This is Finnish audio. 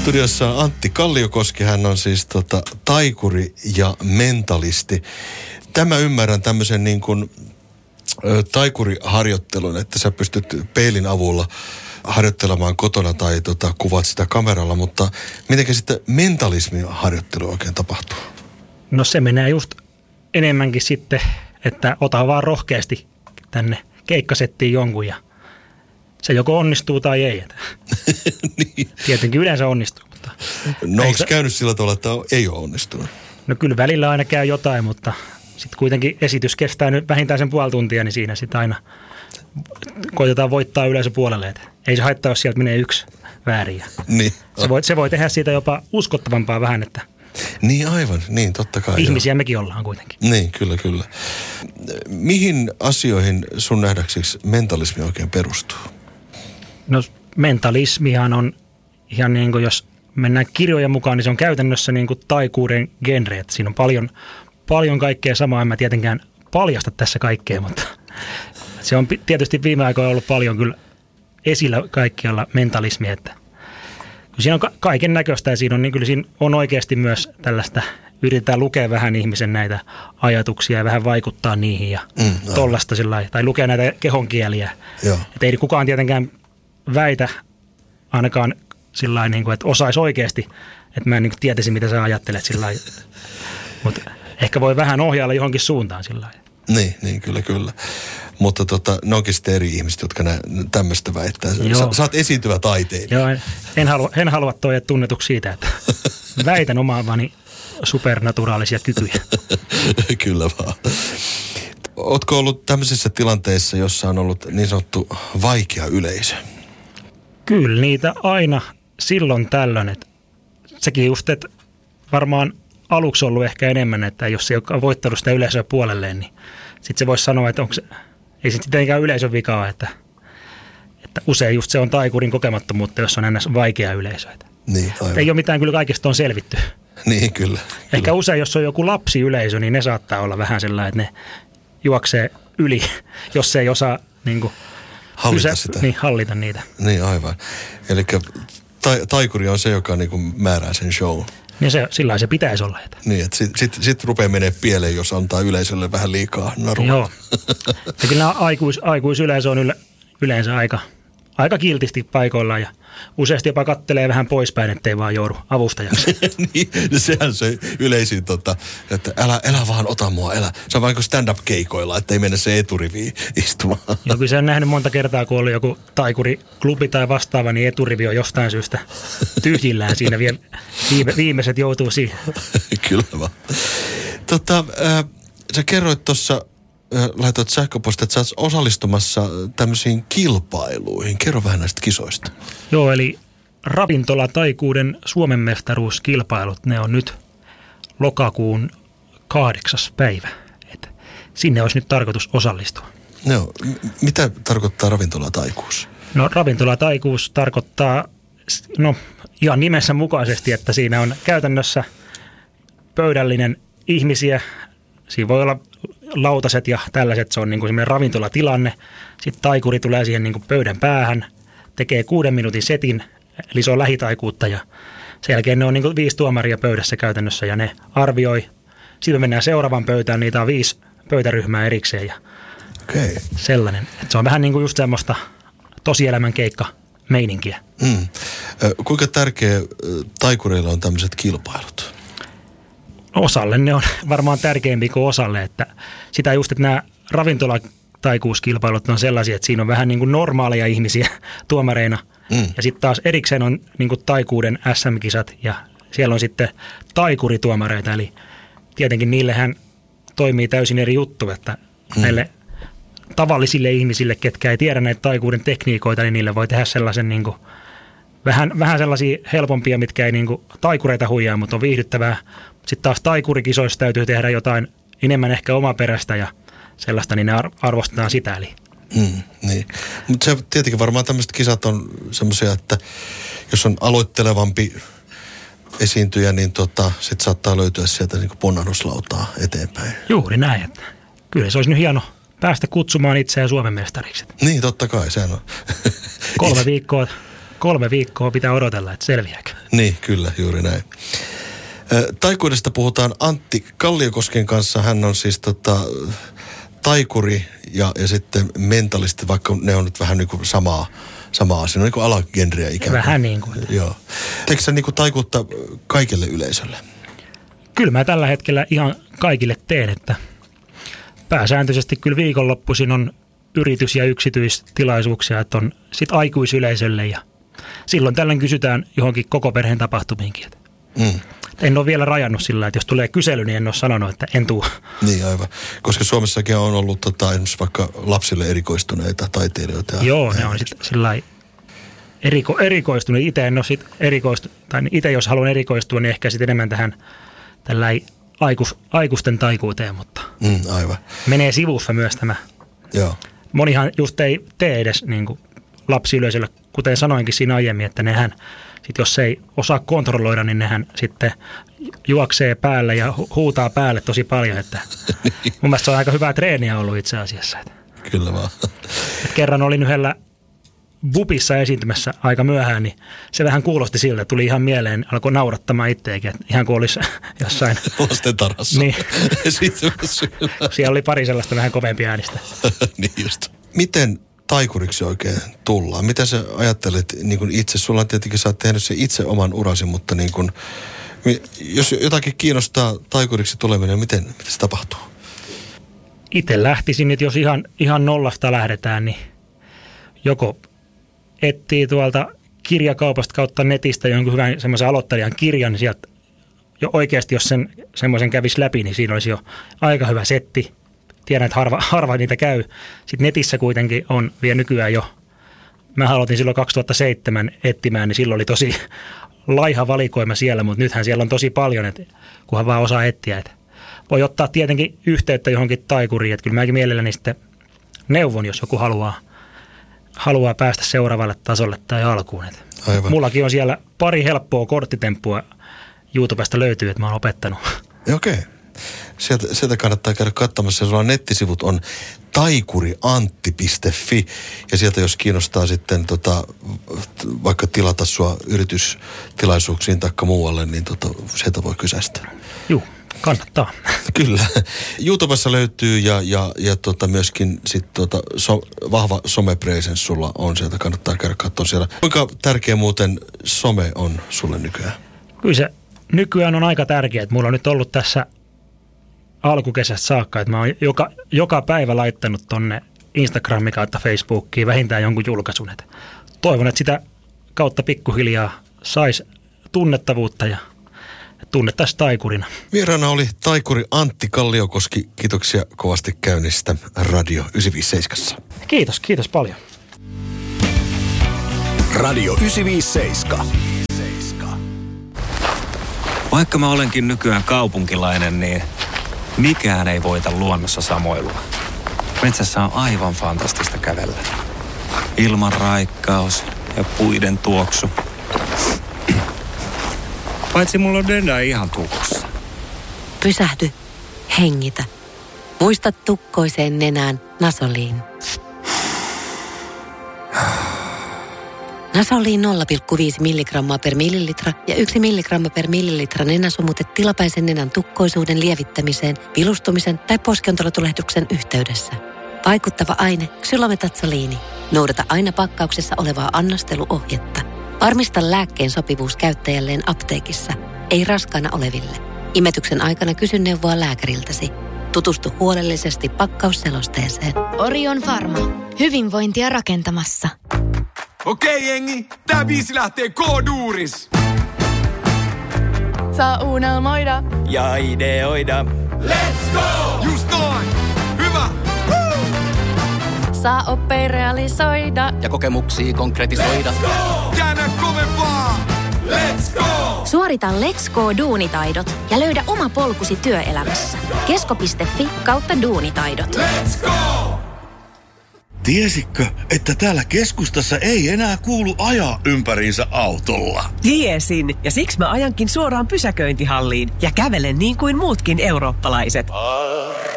Studiossa on Antti Kalliokoski, hän on siis taikuri ja mentalisti. Tämä ymmärrän tämmöisen niin kuin taikuriharjoittelun, että sä pystyt peilin avulla harjoittelemaan kotona tai kuvat sitä kameralla, mutta mitenkä sitten mentalismin harjoittelu oikein tapahtuu? No se menee just enemmänkin sitten, että ota vaan rohkeasti tänne keikkasettiin jonkun ja se joko onnistuu tai ei. Niin. Tietenkin yleensä onnistuu. Mutta no onko käynyt sillä tavalla, että ei ole onnistunut? No kyllä välillä aina käy jotain, mutta sitten kuitenkin esitys kestää nyt vähintään sen puoli tuntia, niin siinä sitten aina koitetaan voittaa yleisöpuolelle. Ei se haittaa, jos sieltä menee yksi väärin. Niin. Se voi tehdä siitä jopa uskottavampaa vähän, että niin aivan, niin totta kai. Ihmisiä mekin ollaan kuitenkin. Niin, kyllä. Mihin asioihin sun nähdäksesi mentalismi oikein perustuu? No mentalismihan on ihan niin kuin, jos mennään kirjojen mukaan, niin se on käytännössä niin kuin taikuuden genre. Että siinä on paljon kaikkea samaa. En mä tietenkään paljasta tässä kaikkea, mutta se on tietysti viime aikoina ollut paljon kyllä esillä kaikkialla mentalismia, että siinä on kaiken näköistä ja siinä on, niin kyllä siinä on oikeasti myös tällaista, yritetään lukea vähän ihmisen näitä ajatuksia ja vähän vaikuttaa niihin ja tollaista sillä tai lukea näitä kehonkieliä. Että ei kukaan tietenkään väitä ainakaan sillä niin kuin, että osaisi oikeasti, että mä en niin kuin tietäisi, mitä sä ajattelet sillä lailla. Mutta ehkä voi vähän ohjailla johonkin suuntaan sillä lailla. Niin, kyllä. Mutta ne onkin sitten eri ihmiset, jotka tämmöistä väittää. Sä oot esiintyvä taiteilija. Joo, en halua toida tunnetuksi siitä, että väitän omaavani supernaturaalisia kykyjä. Kyllä vaan. Ootko ollut tämmöisessä tilanteessa, jossa on ollut niin sanottu vaikea yleisö? Kyllä, niitä aina silloin tällöin. Että sekin just, että varmaan aluksi ollut ehkä enemmän, että jos se ei ole voittanut sitä yleisöä puolelleen, niin sitten se voisi sanoa, että ei sitten tietenkään yleisön vikaa, että usein just se on taikurin kokemattomuutta, jos on ennäs vaikea yleisö. Niin, ei ole mitään, kyllä kaikesta on selvitty. Niin, kyllä. Ehkä usein, jos on joku lapsiyleisö, niin ne saattaa olla vähän sellainen, että ne juoksee yli, jos se ei osaa niin kuin hallita niitä. Niin, aivan. Eli taikuri on se, joka niin kuin määrää sen show. Niin sillä se pitäisi olla. Että. Niin, että sit rupeaa menee pieleen, jos antaa yleisölle vähän liikaa narua. Joo. Ja kyllä aikuisyleisö on yleensä aika kiltisti paikoillaan ja useasti jopa kattelee vähän poispäin, ettei vaan joudu avustajaksi. Niin, sehän se yleisin, että älä vaan ota mua, älä. Se on vaan kuin stand-up-keikoilla, ettei mennä se eturiviin istumaan. Joo, kyllä se on nähnyt monta kertaa, kun oli joku taikuriklubi tai vastaava, niin eturivi on jostain syystä tyhjillään siinä. Viimeiset joutuu siihen. Kyllä vaan. Sä kerroit tuossa, laitoit sähköpostia, että sä oot osallistumassa tämmöisiin kilpailuihin. Kerro vähän näistä kisoista. Joo, eli ravintolataikuuden Suomen mestaruuskilpailut, ne on nyt lokakuun 8. päivä. Et sinne olisi nyt tarkoitus osallistua. Joo, mitä tarkoittaa ravintolataikuus? No ravintolataikuus tarkoittaa, ihan nimessä mukaisesti, että siinä on käytännössä pöydällinen ihmisiä. Siinä voi olla lautaset ja tällaiset, se on niin kuin semmoinen ravintolatilanne. Sitten taikuri tulee siihen niin kuin pöydän päähän, tekee 6 minuutin setin, eli se on lähitaikuutta ja sen jälkeen ne on niin kuin 5 tuomaria pöydässä käytännössä ja ne arvioi. Sitten mennään seuraavaan pöytään, niitä on 5 pöytäryhmää erikseen ja sellainen. Että se on vähän niin kuin just semmoista tosielämän keikka-meininkiä. Kuinka tärkeä taikureilla on tämmöiset kilpailut? Osalle ne on varmaan tärkeämpi kuin osalle, että sitä just, että nämä ravintolataikuuskilpailut on sellaisia, että siinä on vähän niin kuin normaaleja ihmisiä tuomareina. Ja sitten taas erikseen on niin kuin taikuuden SM-kisat ja siellä on sitten taikurituomareita, eli tietenkin niillehän toimii täysin eri juttu, että näille tavallisille ihmisille, ketkä ei tiedä näitä taikuuden tekniikoita, niin niille voi tehdä sellaisen niin kuin vähän sellaisia helpompia, mitkä ei niin kuin taikureita huijaa, mutta on viihdyttävää. Sitten taas taikurikisoissa täytyy tehdä jotain enemmän ehkä omaperäistä ja sellaista, niin ne arvostetaan sitä. Eli. Niin. Mutta se tietenkin varmaan tämmöiset kisat on semmoisia, että jos on aloittelevampi esiintyjä, niin sitten saattaa löytyä sieltä niin kuin ponnahduslautaa eteenpäin. Juuri näin. Että kyllä se olisi nyt hieno päästä kutsumaan itseään Suomen mestariksi. Niin, totta kai, sehän on. 3 viikkoa 3 viikkoa pitää odotella, että selviääkö. Niin, kyllä, juuri näin. Taikuudesta puhutaan Antti Kalliokosken kanssa. Hän on siis taikuri ja sitten mentalisti, vaikka ne on nyt vähän niin kuin samaa asia, niin kuin alagenriä ikään kuin. Vähän niin kuin. Joo. Teekö sä niin kuin taikuutta kaikille yleisölle? Kyllä mä tällä hetkellä ihan kaikille teen, että pääsääntöisesti kyllä viikonloppuisin on yritys- ja yksityistilaisuuksia, että on sit aikuisyleisölle ja silloin tällöin kysytään johonkin koko perheen tapahtumiinkin. En ole vielä rajannut sillä, että jos tulee kysely, niin en ole sanonut, että en tule. Niin aivan, koska Suomessakin on ollut esimerkiksi vaikka lapsille erikoistuneita taiteilijoita. Joo, ne on sitten sillä erikoistunut. Itse en ole sitten tai itse jos haluan erikoistua, niin ehkä sitten enemmän tähän tällainen aikuisten taikuuteen, mutta aivan. Menee sivussa myös tämä. Joo. Monihan just ei tee edes niin kuin lapsiyleisöllä, kuten sanoinkin siinä aiemmin, että nehän, sit jos ei osaa kontrolloida, niin nehän sitten juoksee päälle ja huutaa päälle tosi paljon. Että mun mielestä se on aika hyvää treeniä ollut itse asiassa. Kyllä vaan. Kerran olin yhdellä bubissa esiintymässä aika myöhään, niin se vähän kuulosti siltä, tuli ihan mieleen, alkoi naurattamaan itseäkin, että ihan kuin olisi jossain lastentarhassa. Niin. Siellä oli pari sellaista vähän kovempia äänistä. Niin just. Miten taikuriksi oikein tullaan? Mitä sä ajattelet niin kuin itse? Sulla on tietenkin, sä oot tehnyt sen itse oman urasi, mutta niin kuin, jos jotakin kiinnostaa taikuriksi tuleminen, miten se tapahtuu? Itse lähtisin nyt, jos ihan nollasta lähdetään, niin joko etsii tuolta kirjakaupasta kautta netistä jonkun hyvän semmoisen aloittelijan kirjan, niin sieltä jo oikeasti, jos semmoisen kävisi läpi, niin siinä olisi jo aika hyvä setti. Tiedän, että harva niitä käy. Sitten netissä kuitenkin on vielä nykyään jo. Mä aloitin silloin 2007 etsimään, niin silloin oli tosi laiha valikoima siellä, mutta nythän siellä on tosi paljon, että kunhan vaan osaa etsiä. Että voi ottaa tietenkin yhteyttä johonkin taikuriin, että kyllä mäkin mielelläni sitten neuvon, jos joku haluaa päästä seuraavalle tasolle tai alkuun. Mullakin on siellä pari helppoa korttitemppua YouTubesta löytyy, että mä oon opettanut. Okei. Sieltä kannattaa käydä katsomassa. Sulla nettisivut on taikuriantti.fi ja sieltä jos kiinnostaa sitten vaikka tilata sua yritystilaisuuksiin taikka muualle, niin sieltä voi kysästä. Joo, kannattaa. Kyllä. YouTubessa löytyy ja myöskin sit vahva somepresence sulla on sieltä. Kannattaa käydä katsoa siellä. Kuinka tärkeä muuten some on sulle nykyään? Kyllä se nykyään on aika tärkeää. Mulla on nyt ollut tässä alkukesästä saakka, että mä oon joka päivä laittanut tonne Instagramiin kautta Facebookiin vähintään jonkun julkaisun. Et toivon, että sitä kautta pikkuhiljaa saisi tunnettavuutta ja tunnettaisiin taikurina. Vieraana oli taikuri Antti Kalliokoski. Kiitoksia kovasti käynnistä Radio 957. Kiitos paljon. Radio 957. Vaikka mä olenkin nykyään kaupunkilainen, niin mikään ei voita luonnossa samoilua. Metsässä on aivan fantastista kävellä. Ilman raikkaus ja puiden tuoksu. Paitsi mulla on dödä ihan tukossa. Pysähdy, hengitä. Muista tukkoiseen nenään Nasoliin. Nasoliin 0,5 milligrammaa per millilitra ja 1 milligramma per millilitra nenäsumutet tilapäisen nenän tukkoisuuden lievittämiseen, vilustumisen tai poskiontelotulehduksen yhteydessä. Vaikuttava aine ksylometatsaliini. Noudata aina pakkauksessa olevaa annosteluohjetta. Varmista lääkkeen sopivuus käyttäjälleen apteekissa, ei raskaana oleville. Imetyksen aikana kysy neuvoa lääkäriltäsi. Tutustu huolellisesti pakkausselosteeseen. Orion Pharma. Hyvinvointia rakentamassa. Okei jengi, tää biisi lähtee K-duuris. Saa unelmoida Ja ideoida. Let's go! Just noin! Hyvä! Woo! saa oppia realisoida ja kokemuksia konkretisoida. Let's go! Käännä kovempaa! Let's go! Suorita Let's Go -duunitaidot ja löydä oma polkusi työelämässä. Kesko.fi/duunitaidot. Let's go! Tiesitkö, että täällä keskustassa ei enää kuulu ajaa ympäriinsä autolla? Tiesin, ja siksi mä ajankin suoraan pysäköintihalliin ja kävelen niin kuin muutkin eurooppalaiset.